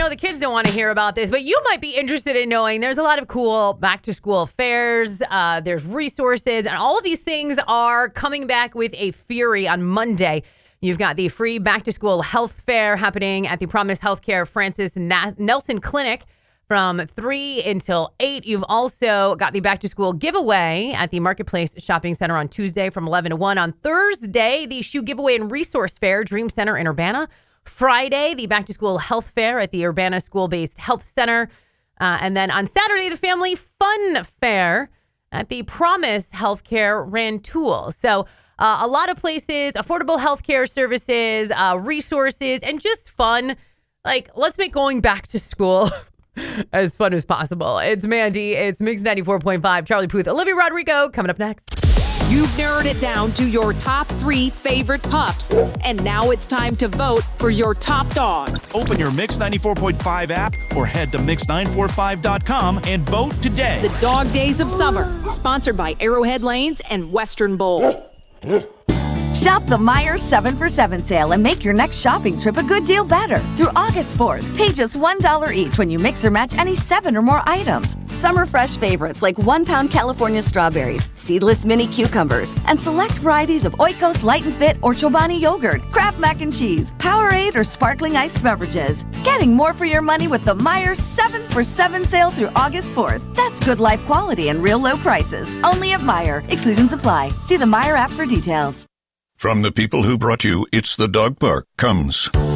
know the kids don't want to hear about this, but you might be interested in knowing there's a lot of cool back-to-school fairs. There's resources, and all of these things are coming back with a fury on Monday. You've got the free back-to-school health fair happening at the Promise Healthcare Francis Nelson Clinic from 3 until 8. You've also got the back-to-school giveaway at the Marketplace Shopping Center on Tuesday from 11 to 1. On Thursday, the shoe giveaway and resource fair, Dream Center in Urbana. Friday, the back-to-school health fair at the Urbana School-Based Health Center. And then on Saturday, the Family Fun Fair at the Promise Healthcare Rantoul. So a lot of places, affordable healthcare services, resources, and just fun. Like, let's make going back to school as fun as possible. It's Mandy. It's Mix 94.5. Charlie Puth, Olivia Rodrigo coming up next. You've narrowed it down to your top 3 favorite pups. And now it's time to vote for your top dog. Open your Mix 94.5 app or head to mix945.com and vote today. The Dog Days of Summer, sponsored by Arrowhead Lanes and Western Bowl. Shop the Meijer 7 for 7 sale and make your next shopping trip a good deal better. Through August 4th, pay just $1 each when you mix or match any 7 or more items. Summer fresh favorites like 1-pound California strawberries, seedless mini cucumbers, and select varieties of Oikos Light and Fit or Chobani yogurt, Kraft mac and cheese, Powerade, or sparkling iced beverages. Getting more for your money with the Meijer 7 for 7 sale through August 4th. That's good life quality and real low prices. Only at Meijer. Exclusions apply. See the Meijer app for details. From the people who brought you It's the Dog Park comes